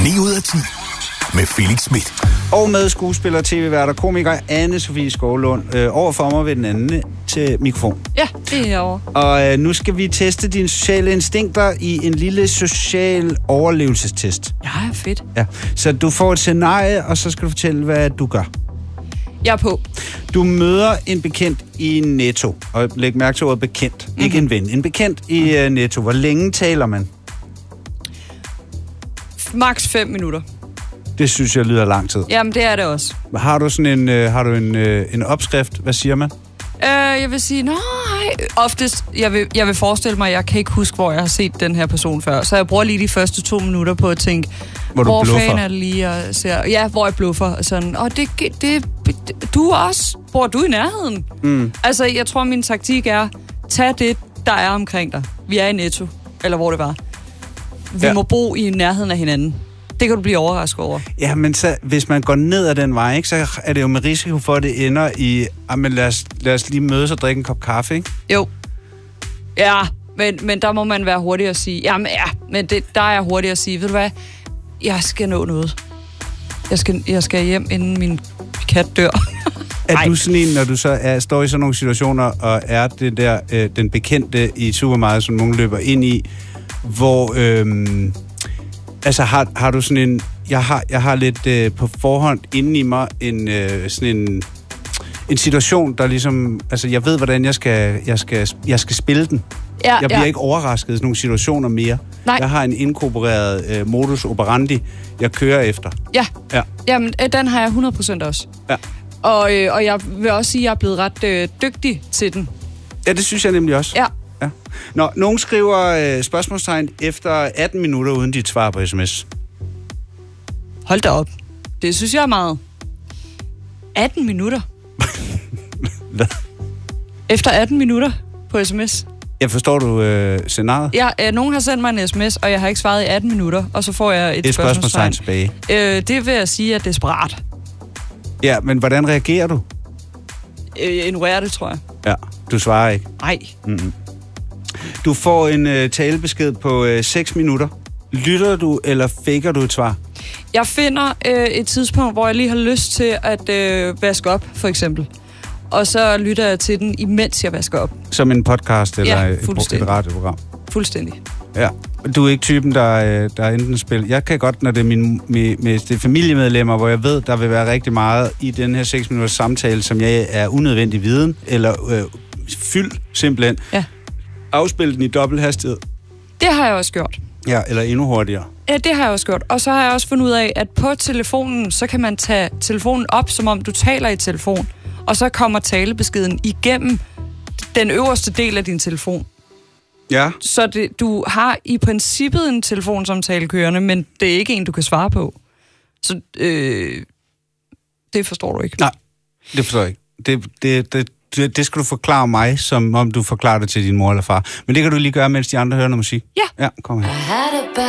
9 ud af 10 med Felix Smith. Og med skuespiller, tv-vært og komiker Anne-Sophie Skovlund overfor mig ved den anden til mikrofon. Ja, det er herovre. Og nu skal vi teste dine sociale instinkter i en lille social overlevelsestest. Ja, fedt. Ja. Så du får et scenarie, og så skal du fortælle, hvad du gør. Jeg er på. Du møder en bekendt i Netto. Og læg mærke til ordet bekendt. Mm-hmm. Ikke en ven. En bekendt i Netto. Hvor længe taler man? Max 5 minutter. Det synes jeg lyder lang tid. Jamen, det er det også. Har du sådan en opskrift? Hvad siger man? Jeg vil sige, nej. Oftest, jeg vil forestille mig, jeg kan ikke huske, hvor jeg har set den her person før. Så jeg bruger lige de første 2 minutter på at tænke, hvor fanden er det lige, jeg ser. Ja, hvor jeg bluffer. Og sådan, du også. Bor du i nærheden? Mm. Altså, jeg tror, min taktik er, tag det, der er omkring dig. Vi er i Netto, eller hvor det var. Vi må bo i nærheden af hinanden. Det kan du blive overrasket over. Ja, men så, hvis man går ned ad den vej, ikke, så er det jo med risiko for, at det ender i, men lad os lige mødes og drikke en kop kaffe, ikke? Jo. Ja, men der må man være hurtig at sige, der er jeg hurtig at sige, ved du hvad, jeg skal nå noget. Jeg skal hjem, inden min kat dør. Er du sådan en, når du så står i sådan nogle situationer, og er det der, den bekendte i supermarkedet, som nogen løber ind i, hvor... Altså, har du sådan en... Jeg har lidt på forhånd inde i mig sådan en situation, der ligesom... Altså, jeg ved, hvordan jeg skal spille den. Ja, jeg bliver ikke overrasket i sådan nogle situationer mere. Nej. Jeg har en inkorporeret modus operandi, jeg kører efter. Ja. Jamen, den har jeg 100% også. Ja. Og jeg vil også sige, at jeg er blevet ret dygtig til den. Ja, det synes jeg nemlig også. Ja. Ja. Når nogen skriver spørgsmålstegn efter 18 minutter uden dit svar på sms. Hold da op. Det synes jeg er meget. 18 minutter? Hvad? Efter 18 minutter på sms. Jeg forstår du scenariet? Ja, nogen har sendt mig en sms, og jeg har ikke svaret i 18 minutter, og så får jeg et spørgsmålstegn tilbage. Det vil jeg sige, at det er desperat. Ja, men hvordan reagerer du? Ignorerer det, tror jeg. Ja, du svarer ikke? Nej. Mm-hmm. Du får en talebesked på 6 minutter. Lytter du, eller faker du et svar? Jeg finder et tidspunkt, hvor jeg lige har lyst til at vaske op, for eksempel. Og så lytter jeg til den, imens jeg vasker op. Som en podcast eller et radioprogram? Fuldstændig. Ja. Du er ikke typen, der enten spiller... Jeg kan godt, når det er det er familiemedlemmer, hvor jeg ved, der vil være rigtig meget i den her 6 minutters samtale, som jeg er unødvendig viden, eller fyld simpelthen. Ja. Afspille den i dobbelt hastighed. Det har jeg også gjort. Ja, eller endnu hurtigere. Ja, det har jeg også gjort. Og så har jeg også fundet ud af, at på telefonen, så kan man tage telefonen op, som om du taler i telefon. Og så kommer talebeskeden igennem den øverste del af din telefon. Ja. Så du har i princippet en telefonsamtale kørende, men det er ikke en, du kan svare på. Så det forstår du ikke. Nej, det forstår jeg ikke. Det skal du forklare mig, som om du forklarer det til din mor eller far. Men det kan du lige gøre, mens de andre hører noget musik. Ja. Ja, kom her.